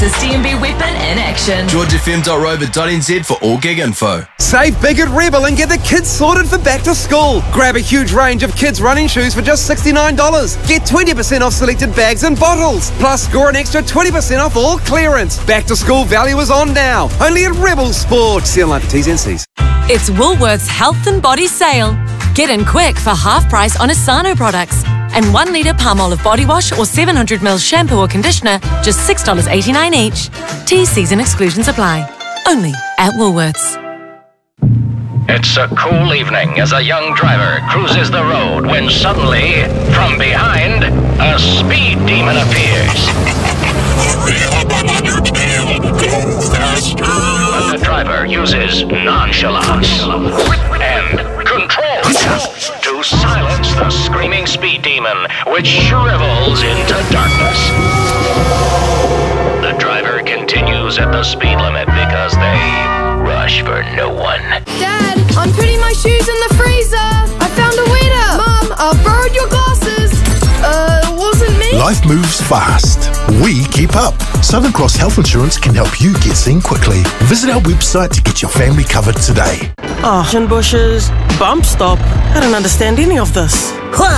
The CMB weapon in action. georgefm.rover.nz for all gig info. Save big at Rebel and get the kids sorted for back to school. Grab a huge range of kids' running shoes for just $69. Get 20% off selected bags and bottles. Plus, score an extra 20% off all clearance. Back to school value is on now. Only at Rebel Sport. See online for T's and C's. It's Woolworths Health and Body Sale. Get in quick for half price on Asano products. And 1 litre Palmolive body wash or 700ml shampoo or conditioner, just $6.89 each. T's, C's and exclusions apply. Only at Woolworths. It's a cool evening as a young driver cruises the road when suddenly, from behind, a speed demon appears. But the driver uses nonchalance and control to silence the screaming speed demon, which shrivels into darkness. The driver continues at the speed limit because they rush for no one. Dad, I'm putting my shoes in the freezer. I found a weta. Mom, I've borrowed your glasses. It wasn't me. Life moves fast. We keep up. Southern Cross Health Insurance can help you get seen quickly. Visit our website to get your family covered today. Oh, bushes, bump stop. I don't understand any of this.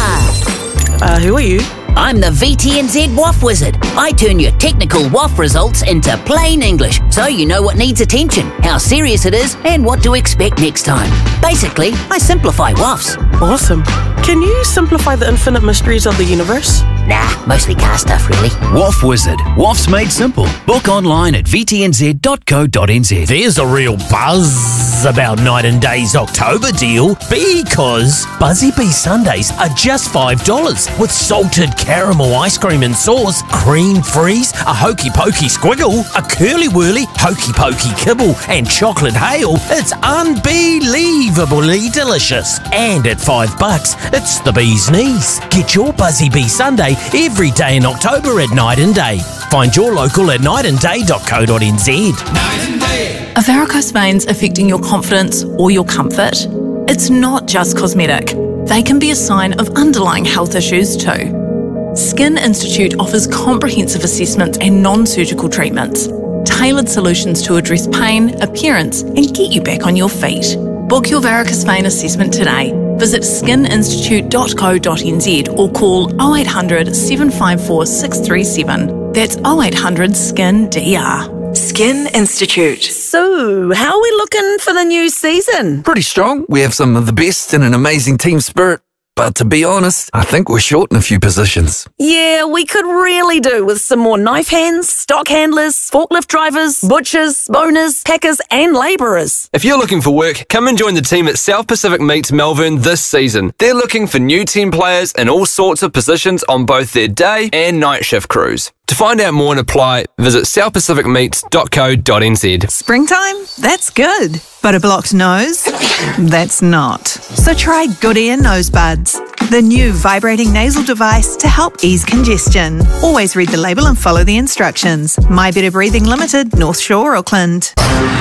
Who are you? I'm the VTNZ WAF Wizard. I turn your technical WAF results into plain English, so you know what needs attention, how serious it is, and what to expect next time. Basically, I simplify WAFs. Awesome. Can you simplify the infinite mysteries of the universe? Nah, mostly car stuff, really. WAF Wizard. WAFs made simple. Book online at vtnz.co.nz. There's a real buzz about Night and Day's October deal because Buzzy Bee Sundays are just $5 with salted caramel ice cream and sauce, cream freeze, a hokey pokey squiggle, a curly whirly hokey pokey kibble, and chocolate hail. It's unbelievably delicious. And at $5, it's the bee's knees. Get your Buzzy Bee Sunday every day in October at Night and Day. Find your local at nightandday.co.nz. Are varicose veins affecting your confidence or your comfort? It's not just cosmetic. They can be a sign of underlying health issues too. Skin Institute offers comprehensive assessments and non-surgical treatments, tailored solutions to address pain, appearance, and get you back on your feet. Book your varicose vein assessment today. Visit skininstitute.co.nz or call 0800 754 637. That's 0800 SKIN-DR. Skin Institute. So, how are we looking for the new season? Pretty strong. We have some of the best and an amazing team spirit. But to be honest, I think we're short in a few positions. Yeah, we could really do with some more knife hands, stock handlers, forklift drivers, butchers, boners, packers and labourers. If you're looking for work, come and join the team at South Pacific Meats Melbourne this season. They're looking for new team players in all sorts of positions on both their day and night shift crews. To find out more and apply, visit southpacificmeats.co.nz. Springtime? That's good. But a blocked nose? That's not. So try Good Ear Nose Buds, the new vibrating nasal device to help ease congestion. Always read the label and follow the instructions. My Better Breathing Limited, North Shore, Auckland.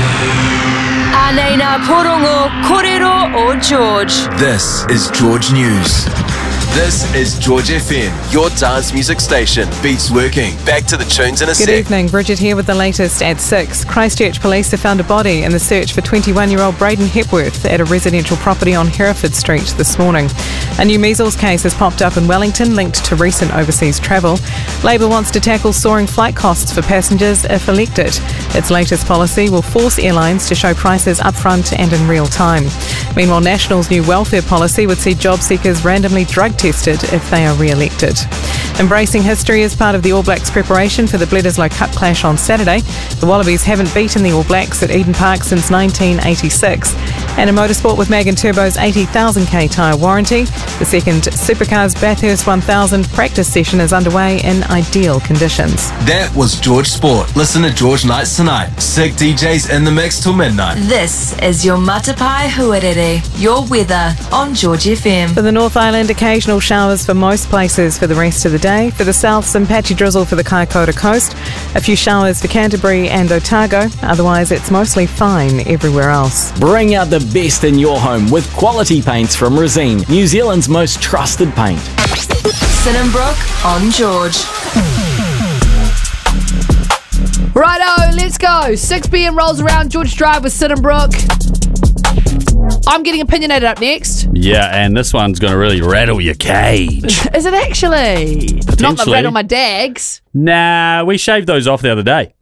Anaina Porongo, Korero or George. This is George News. This is George FM, your dance music station. Beats working. Back to the tunes in a sec. Good evening, Bridget here with the latest at 6. Christchurch police have found a body in the search for 21-year-old Braden Hepworth at a residential property on Hereford Street this morning. A new measles case has popped up in Wellington linked to recent overseas travel. Labor wants to tackle soaring flight costs for passengers if elected. Its latest policy will force airlines to show prices upfront and in real time. Meanwhile, National's new welfare policy would see job seekers randomly drug tested if they are re-elected. Embracing history as part of the All Blacks preparation for the Bledisloe Cup clash on Saturday. The Wallabies haven't beaten the All Blacks at Eden Park since 1986. And in motorsport, with Mag and Turbo's 80,000k tyre warranty, the second Supercars Bathurst 1000 practice session is underway in ideal conditions. That was George Sport. Listen to George Nights tonight. Sick DJs in the mix till midnight. This is your Matapai Huarere, your weather on George FM. For the North Island, occasional showers for most places for the rest of the day. For the south, some patchy drizzle for the Kaikoura coast. A few showers for Canterbury and Otago. Otherwise, it's mostly fine everywhere else. Bring out the best in your home with quality paints from Resine, New Zealand's most trusted paint. Sinenbrook on George. Righto, let's go. 6 p.m. rolls around. George Drive with Sid and Brooke. I'm getting opinionated up next. Yeah, and this one's going to really rattle your cage. Is it actually? Not the rattle my dags. Nah, we shaved those off the other day.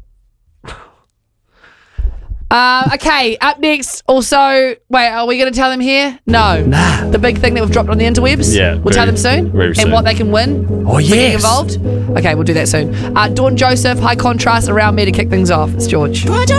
Okay, up next, also, wait, are we going to tell them here? No. Nah. The big thing that we've dropped on the interwebs? Yeah. We'll tell them soon? Very soon. And what they can win? Oh, for getting yes. involved? Okay, we'll do that soon. Dawn Joseph, High Contrast, around me to kick things off. It's George.